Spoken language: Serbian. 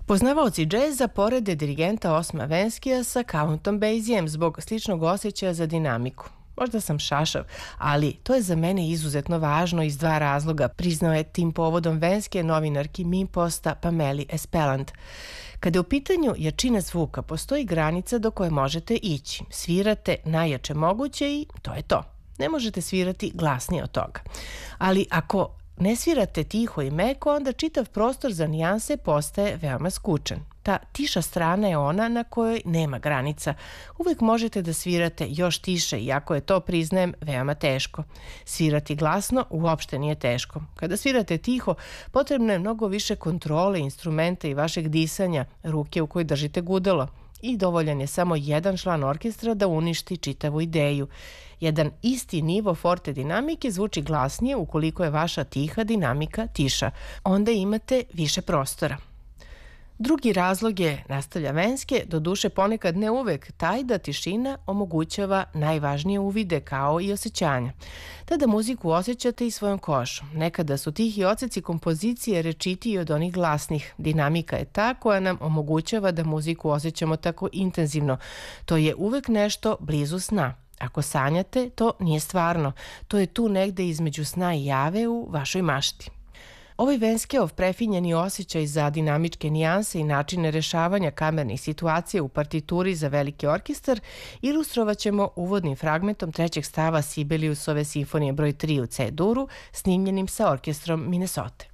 Poznavaoci džeza porede dirigenta Osma Venskija sa Countom Basijem zbog sličnog osjećaja za dinamiku. Možda sam šašav, ali to je za mene izuzetno važno iz dva razloga, priznao je tim povodom Venskije novinarki Minposta Pameli Espeland. Kada je u pitanju jačina zvuka, postoji granica do koje možete ići. Svirate najjače moguće i to je to. Ne možete svirati glasnije od toga. Ali ako ne svirate tiho i meko, onda čitav prostor za nijanse postaje veoma skučen. Ta tiša strana je ona na kojoj nema granica. Uvijek možete da svirate još tiše, iako je to, priznajem, veoma teško. Svirati glasno uopšte nije teško. Kada svirate tiho, potrebno je mnogo više kontrole instrumenta i vašeg disanja, ruke u kojoj držite gudalo. I dovoljan je samo jedan član orkestra da uništi čitavu ideju. Jedan isti nivo forte dinamike zvuči glasnije ukoliko je vaša tiha dinamika tiša. Onda imate više prostora. Drugi razlog je, nastavlja Venske, doduše ponekad ne uvek, taj da tišina omogućava najvažnije uvide kao i osjećanja. Tada muziku osjećate i svojom košom. Nekada su tihi odseci kompozicije rečitiji od onih glasnih. Dinamika je ta koja nam omogućava da muziku osjećamo tako intenzivno. To je uvek nešto blizu sna. Ako sanjate, to nije stvarno. To je tu negde između sna i jave u vašoj mašti. Ovaj Venskeov prefinjeni osjećaj za dinamičke nijanse i načine rešavanja kamernih situacija u partituri za veliki orkestar ilustrovat ćemo uvodnim fragmentom trećeg stava Sibeliusove simfonije broj 3 u C-duru, snimljenim sa orkestrom Minnesota.